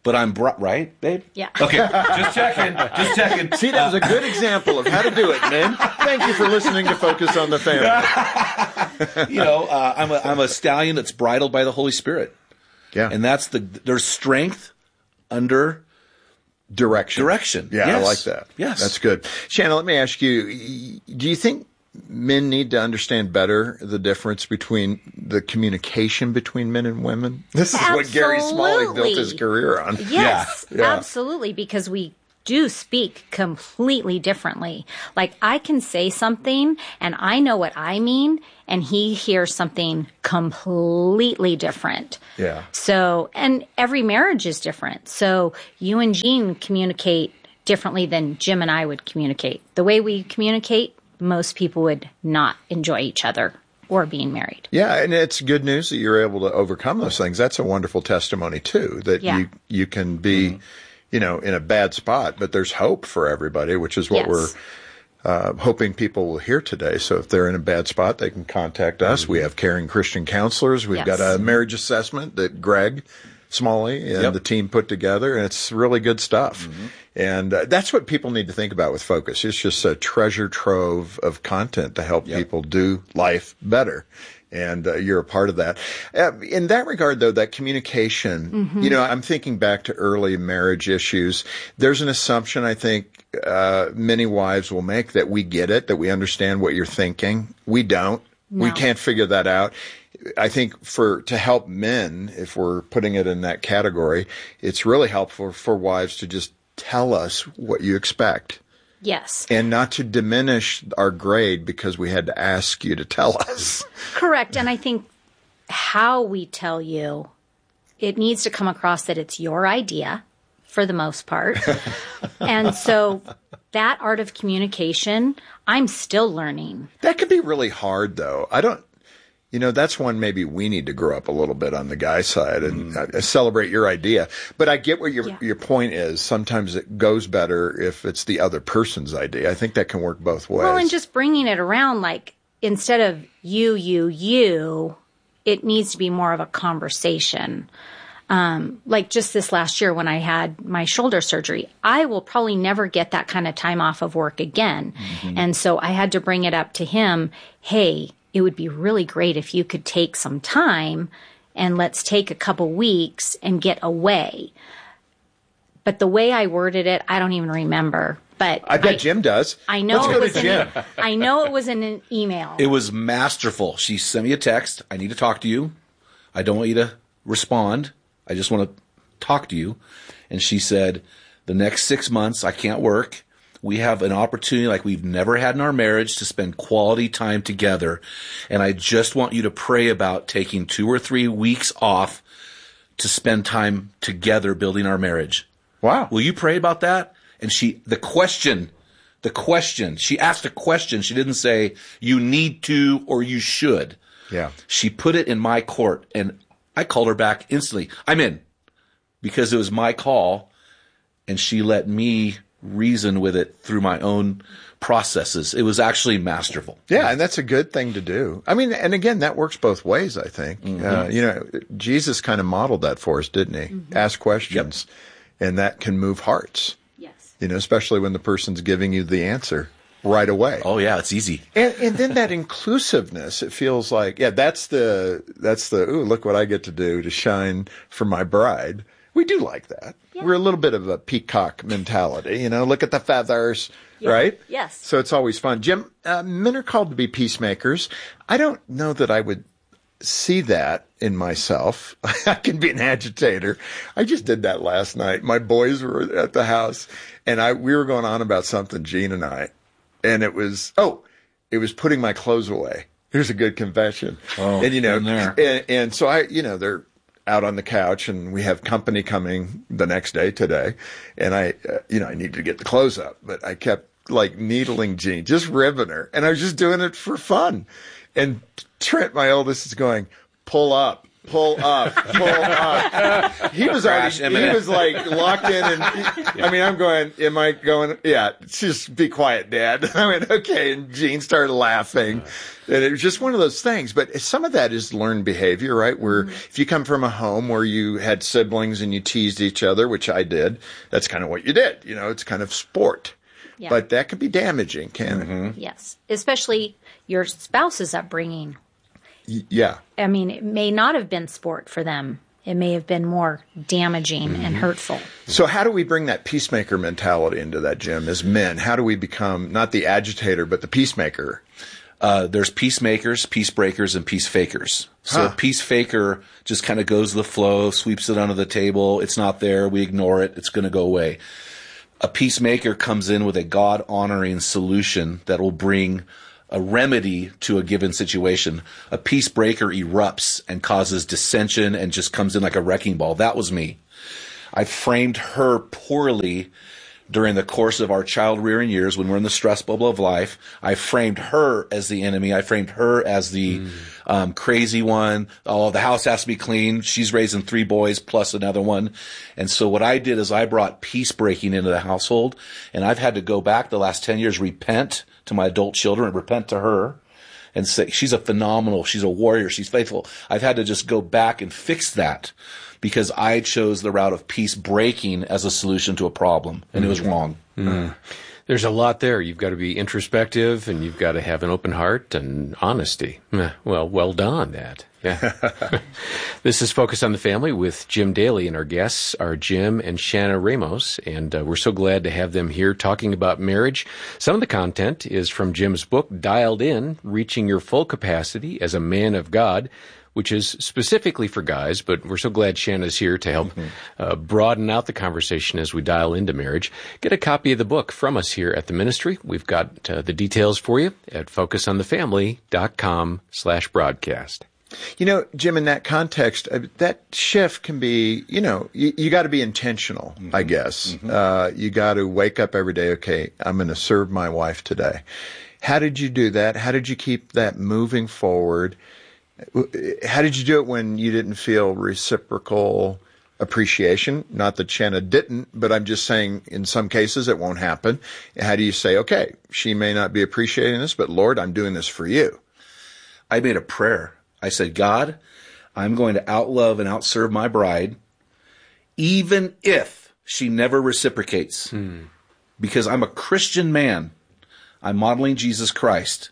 but I'm br- right, babe? Yeah. Okay, just checking. Just checking. See, that was a good example of how to do it, man. Thank you for listening to Focus on the Family. You know, uh, I'm a I'm a stallion that's bridled by the Holy Spirit. Yeah, and that's the there's strength under direction. Direction. Yeah, yes. I like that. Yes, that's good. Shannon, let me ask you: do you think men need to understand better the difference between the communication between men and women? This is Absolutely. what Gary Smalley built his career on. Yes, yeah. Yeah. absolutely, because we do speak completely differently. Like, I can say something and I know what I mean, and he hears something completely different. Yeah. So, and every marriage is different. So you and Jean communicate differently than Jim and I would communicate. The way we communicate, most people would not enjoy each other or being married. Yeah, and it's good news that you're able to overcome those things. That's a wonderful testimony too, that Yeah. you you can be, mm-hmm. you know, in a bad spot, but there's hope for everybody, which is what Yes. we're uh, hoping people will hear today. So if they're in a bad spot, they can contact us. Mm-hmm. We have caring Christian counselors. We've Yes. got a marriage assessment that Greg Smalley and Yep. the team put together, and it's really good stuff. Mm-hmm. And uh, that's what people need to think about with Focus. It's just a treasure trove of content to help yep. people do life better. And uh, you're a part of that. Uh, in that regard, though, that communication, mm-hmm. you know, I'm thinking back to early marriage issues. There's an assumption, I think, uh, many wives will make that we get it, that we understand what you're thinking. We don't. No. We can't figure that out. I think for to help men, if we're putting it in that category, it's really helpful for wives to just tell us what you expect. Yes. And not to diminish our grade because we had to ask you to tell us. Correct. And I think how we tell you, it needs to come across that it's your idea for the most part. And so that art of communication, I'm still learning. That could be really hard, though. I don't. You know, that's one maybe we need to grow up a little bit on the guy side and mm. uh, celebrate your idea. But I get what your yeah. your point is. Sometimes it goes better if it's the other person's idea. I think that can work both ways. Well, and just bringing it around, like, instead of you, you, you, it needs to be more of a conversation. Um, like just this last year when I had my shoulder surgery, I will probably never get that kind of time off of work again. Mm-hmm. And so I had to bring it up to him. Hey, it would be really great if you could take some time and let's take a couple weeks and get away. But the way I worded it, I don't even remember. But I bet I, Jim does. I know Let's it go was to Jim. An, I know it was in an email. It was masterful. She sent me a text. I need to talk to you. I don't want you to respond. I just want to talk to you. And she said, the next six months, I can't work. We have an opportunity like we've never had in our marriage to spend quality time together. And I just want you to pray about taking two or three weeks off to spend time together building our marriage. Wow. Will you pray about that? And she, the question, the question, she asked a question. She didn't say you need to or you should. Yeah. She put it in my court and I called her back instantly. I'm in because it was my call and she let me reason with it through my own processes. It was actually masterful. Yeah, and that's a good thing to do. I mean, and again, that works both ways, I think. Mm-hmm. Uh, you know, Jesus kind of modeled that for us, didn't he? Mm-hmm. Ask questions, yep. and that can move hearts. Yes. You know, especially when the person's giving you the answer right away. Oh, yeah, it's easy. And, and then that inclusiveness, it feels like, yeah, that's the, that's the, ooh, look what I get to do to shine for my bride. We do like that. Yeah. We're a little bit of a peacock mentality, you know, look at the feathers, yeah. right? Yes. So it's always fun. Jim, uh, men are called to be peacemakers. I don't know that I would see that in myself. I can be an agitator. I just did that last night. My boys were at the house and I, we were going on about something, Gene and I, and it was, oh, it was putting my clothes away. Here's a good confession. Oh, and you know, and, and so I, you know, they're out on the couch and we have company coming the next day today. And I, uh, you know, I needed to get the clothes up, but I kept like needling Jean, just ribbing her. And I was just doing it for fun. And Trent, my oldest, is going, pull up. Pull up, pull up. He was already, he was like locked in, and he, I mean, I'm going, am I going? Yeah, just be quiet, Dad. I went, okay, and Gene started laughing, and it was just one of those things. But some of that is learned behavior, right? Where mm-hmm. if you come from a home where you had siblings and you teased each other, which I did, that's kind of what you did. You know, it's kind of sport. Yeah. But that can be damaging, can it? Mm-hmm. Yes, especially your spouse's upbringing. Yeah. I mean, it may not have been sport for them. It may have been more damaging mm-hmm. and hurtful. So how do we bring that peacemaker mentality into that, Jim, as men? How do we become not the agitator, but the peacemaker? Uh, there's peacemakers, peace breakers, and peace fakers. So huh. a peace faker just kind of goes with the flow, sweeps it under the table. It's not there. We ignore it. It's going to go away. A peacemaker comes in with a God-honoring solution that will bring a remedy to a given situation. A peace breaker erupts and causes dissension and just comes in like a wrecking ball. That was me. I framed her poorly during the course of our child-rearing years when we're in the stress bubble of life. I framed her as the enemy. I framed her as the mm. um, crazy one. Oh, the house has to be clean. She's raising three boys plus another one. And so what I did is I brought peace breaking into the household, and I've had to go back the last ten years, repent to my adult children and repent to her and say, she's a phenomenal, she's a warrior, she's faithful. I've had to just go back and fix that because I chose the route of peace breaking as a solution to a problem, and mm. it was wrong. Mm. There's a lot there. You've got to be introspective, and you've got to have an open heart and honesty. Well, well done, that. Yeah. This is Focus on the Family with Jim Daly, and our guests are Jim and Shanna Ramos, and uh, we're so glad to have them here talking about marriage. Some of the content is from Jim's book, Dialed In, Reaching Your Full Capacity as a Man of God, which is specifically for guys, but we're so glad Shanna's here to help mm-hmm. uh, broaden out the conversation as we dial into marriage. Get a copy of the book from us here at the ministry. We've got uh, the details for you at focusonthefamily.com slash broadcast. You know, Jim, in that context, uh, that shift can be, you know, you, you got to be intentional, mm-hmm. I guess. Mm-hmm. Uh, you got to wake up every day, okay, I'm going to serve my wife today. How did you do that? How did you keep that moving forward? How did you do it when you didn't feel reciprocal appreciation? Not that Shanna didn't, but I'm just saying in some cases it won't happen. How do you say, okay, she may not be appreciating this, but Lord, I'm doing this for you? I made a prayer. I said, God, I'm going to outlove and outserve my bride, even if she never reciprocates. Hmm. Because I'm a Christian man. I'm modeling Jesus Christ.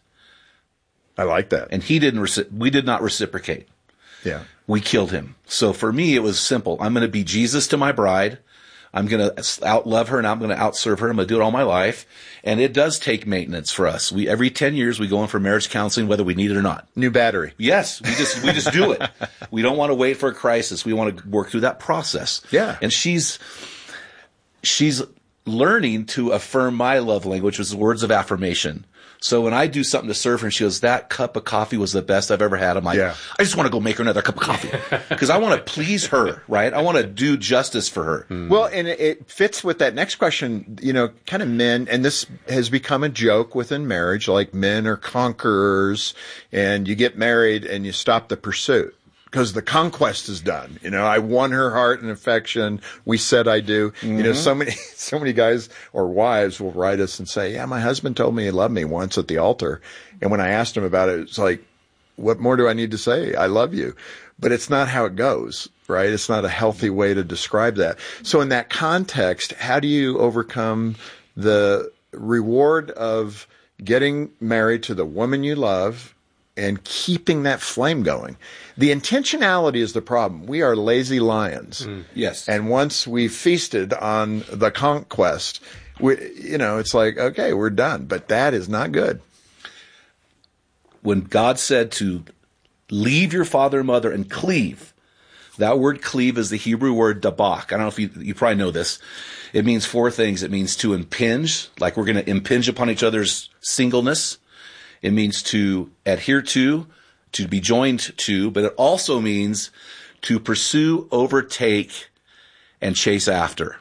I like that. And he didn't, reci- we did not reciprocate. Yeah. We killed him. So for me, it was simple. I'm going to be Jesus to my bride. I'm going to outlove her and I'm going to outserve her. I'm going to do it all my life. And it does take maintenance for us. We, every ten years, we go in for marriage counseling, whether we need it or not. New battery. Yes. We just, we just do it. We don't want to wait for a crisis. We want to work through that process. Yeah. And she's, she's learning to affirm my love language, which is words of affirmation. So when I do something to serve her and she goes, that cup of coffee was the best I've ever had, I'm like, yeah. I just want to go make her another cup of coffee because I want to please her, right? I want to do justice for her. Mm. Well, and it fits with that next question, you know, kind of men, and this has become a joke within marriage, like men are conquerors and you get married and you stop the pursuit. Because the conquest is done. You know, I won her heart and affection. We said I do. Mm-hmm. You know, so many, so many guys or wives will write us and say, yeah, my husband told me he loved me once at the altar. And when I asked him about it, it's like, what more do I need to say? I love you. But it's not how it goes, right? It's not a healthy way to describe that. So in that context, how do you overcome the reward of getting married to the woman you love and keeping that flame going? The intentionality is the problem. We are lazy lions. Mm, yes. And once we've feasted on the conquest, we, you know, it's like, okay, we're done. But that is not good. When God said to leave your father and mother and cleave, that word cleave is the Hebrew word dabak. I don't know if you, you probably know this. It means four things. It means to impinge, like we're going to impinge upon each other's singleness. It means to adhere to, to be joined to, but it also means to pursue, overtake, and chase after.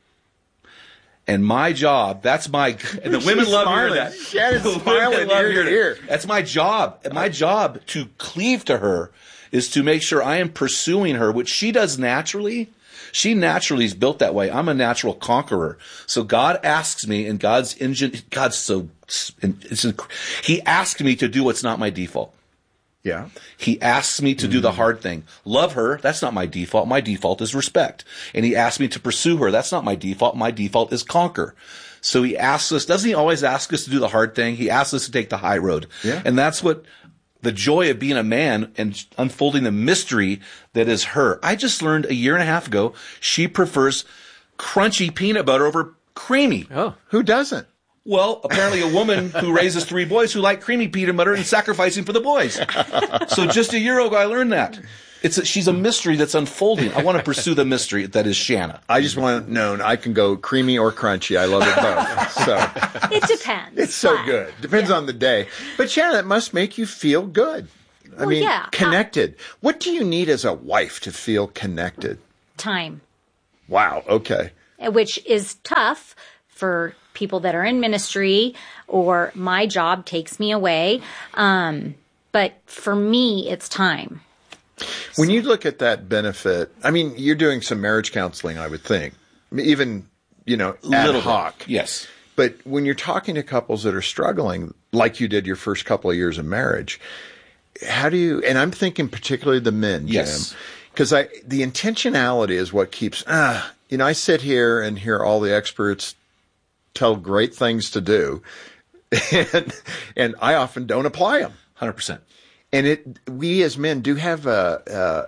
And my job, that's my, and the women love hearing that. She had a smile ear to ear. That's my job. My job to cleave to her is to make sure I am pursuing her, which she does naturally. She naturally is built that way. I'm a natural conqueror. So God asks me, and God's engine, God's so, it's, he asked me to do what's not my default. Yeah. He asks me to mm-hmm. do the hard thing. Love her, that's not my default. My default is respect. And he asks me to pursue her. That's not my default. My default is conquer. So he asks us, doesn't he always ask us to do the hard thing? He asks us to take the high road. Yeah. And that's what the joy of being a man and unfolding the mystery that is her. I just learned a year and a half ago, she prefers crunchy peanut butter over creamy. Oh, who doesn't? Well, apparently a woman who raises three boys who like creamy peanut butter and sacrificing for the boys. So just a year ago, I learned that. It's a, she's a mystery that's unfolding. I want to pursue the mystery that is Shanna. I just want to know I can go creamy or crunchy. I love it both. So it depends. It's so but, good. Depends yeah. on the day. But Shanna, it must make you feel good. I well, mean, yeah. connected. Uh, what do you need as a wife to feel connected? Time. Wow. Okay. Which is tough for people that are in ministry, or my job takes me away. Um, but for me, it's time. When you look at that benefit, I mean, you're doing some marriage counseling, I would think, even, you know, ad Little hoc. Bit. Yes. But when you're talking to couples that are struggling, like you did your first couple of years of marriage, how do you, and I'm thinking particularly the men, Jim, yes. because I, the intentionality is what keeps, ah, you know, I sit here and hear all the experts tell great things to do, and, and I often don't apply them. one hundred percent. And it, we as men do have a, uh,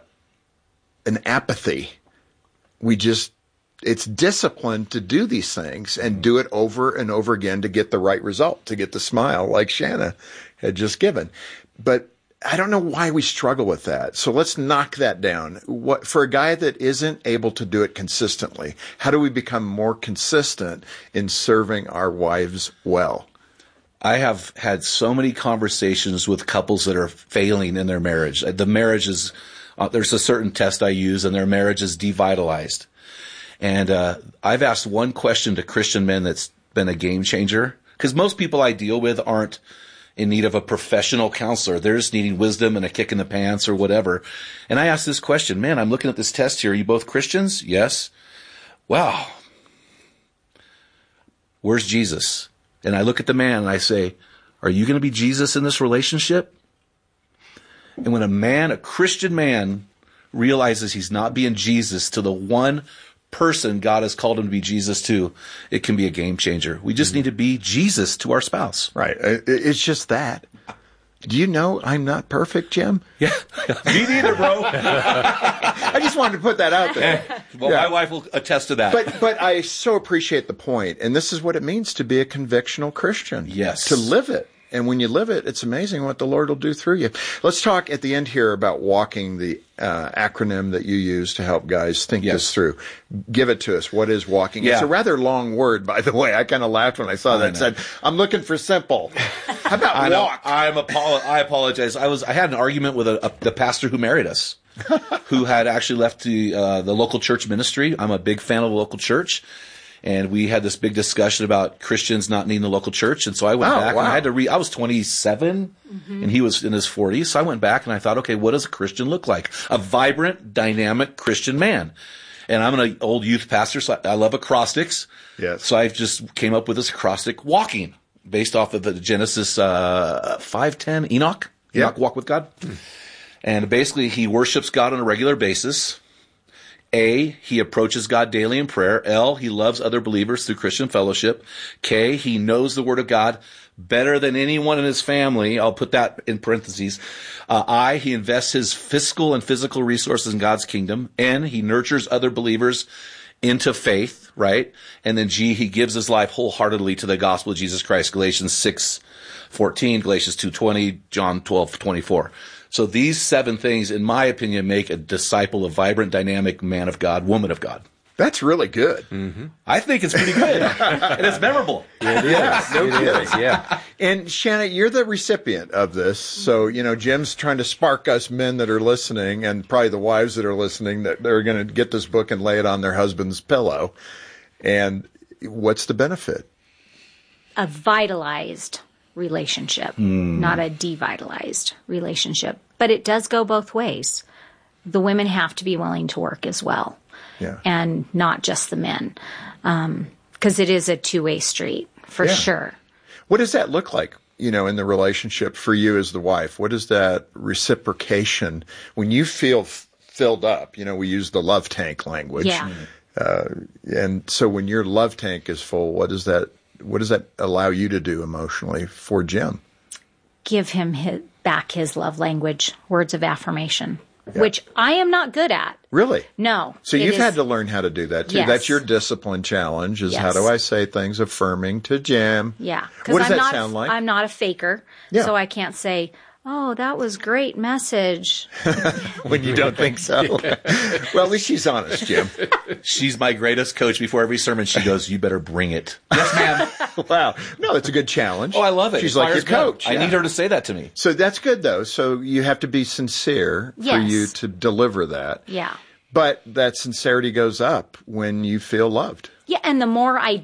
an apathy. We just, it's discipline to do these things and do it over and over again to get the right result, to get the smile like Shanna had just given. But I don't know why we struggle with that. So let's knock that down. What, for a guy that isn't able to do it consistently, how do we become more consistent in serving our wives well? I have had so many conversations with couples that are failing in their marriage. The marriage is, uh, there's a certain test I use, and their marriage is devitalized. And uh, I've asked one question to Christian men that's been a game changer, because most people I deal with aren't in need of a professional counselor. They're just needing wisdom and a kick in the pants or whatever. And I asked this question, man, I'm looking at this test here. Are you both Christians? Yes. Wow. Where's Jesus? And I look at the man and I say, are you going to be Jesus in this relationship? And when a man, a Christian man, realizes he's not being Jesus to the one person God has called him to be Jesus to, it can be a game changer. We just mm-hmm. need to be Jesus to our spouse. Right. It's just that. Do you know I'm not perfect, Jim? Yeah. Me neither, bro. I just wanted to put that out there. Well, yeah. my wife will attest to that. But but I so appreciate the point, and this is what it means to be a convictional Christian. Yes. To live it. And when you live it, it's amazing what the Lord will do through you. Let's talk at the end here about walking, the uh, acronym that you use to help guys think yes. this through. Give it to us. What is walking? Yeah. It's a rather long word, by the way. I kind of laughed when I saw that I and said, I'm looking for simple. How about I walk? Know. I'm apolo- I apologize. I was I had an argument with a, a, the pastor who married us, who had actually left the, uh, the local church ministry. I'm a big fan of the local church. And we had this big discussion about Christians not needing the local church. And so I went oh, back wow. and I had to read. I was twenty-seven mm-hmm. and he was in his forties. So I went back and I thought, okay, what does a Christian look like? A vibrant, dynamic Christian man. And I'm an old youth pastor, so I love acrostics. Yes. So I just came up with this acrostic, walking, based off of the Genesis uh, five ten, Enoch. Enoch, yep. walk with God. Hmm. And basically he worships God on a regular basis. A, he approaches God daily in prayer. L, he loves other believers through Christian fellowship. K, he knows the Word of God better than anyone in his family. I'll put that in parentheses. Uh, I, he invests his fiscal and physical resources in God's kingdom. N, he nurtures other believers into faith, right? And then G, he gives his life wholeheartedly to the gospel of Jesus Christ. Galatians six fourteen, Galatians two twenty, John twelve twenty-four. So these seven things, in my opinion, make a disciple a vibrant, dynamic man of God, woman of God. That's really good. Mm-hmm. I think it's pretty good. And it's memorable. It is. Yeah, no it kidding. Is, yeah. And Shanna, you're the recipient of this. So, you know, Jim's trying to spark us men that are listening, and probably the wives that are listening, that they're going to get this book and lay it on their husband's pillow. And what's the benefit? A vitalized relationship, mm. not a devitalized relationship. But it does go both ways. The women have to be willing to work as well. Yeah. And not just the men. Um, because it is a two-way street, for Yeah. sure. What does that look like, you know, in the relationship for you as the wife? What is that reciprocation when you feel f- filled up? You know, we use the love tank language. Yeah. Uh, and so when your love tank is full, what does that, what does that allow you to do emotionally for Jim? Give him his, back his love language, words of affirmation, yeah. which I am not good at. Really? No. So you've is, had to learn how to do that too. Yes. That's your discipline challenge is yes. how do I say things affirming to Jim? Yeah. What does I'm that not sound a, like? I'm not a faker. Yeah. So I can't say, oh, that was great message. When you don't think so. Well, at least she's honest, Jim. She's my greatest coach. Before every sermon, she goes, you better bring it. Yes, ma'am. Wow. No, it's a good challenge. Oh, I love it. She's It like your fires me up. coach. I Yeah. need her to say that to me. So that's good, though. So you have to be sincere for Yes. you to deliver that. Yeah. But that sincerity goes up when you feel loved. Yeah, and the more I